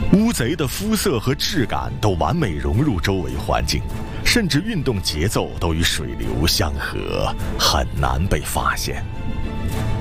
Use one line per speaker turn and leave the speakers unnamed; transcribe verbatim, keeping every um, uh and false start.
乌贼的肤色和质感都完美融入周围环境，甚至运动节奏都与水流相合，很难被发现。